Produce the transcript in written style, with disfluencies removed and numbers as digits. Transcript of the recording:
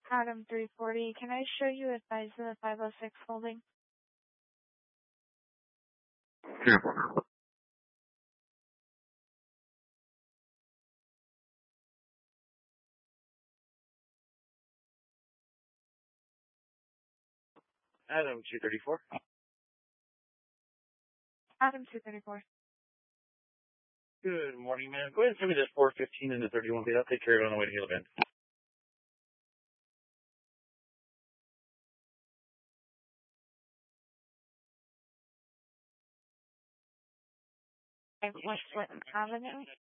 Adam 340, can I show you advise the 506 holding? Yeah. Adam 234. Adam 234. Good morning, man. Go ahead and send me this 415 and the 31 feet. I'll take care of it on the way to Gila Bend. West Clinton Avenue.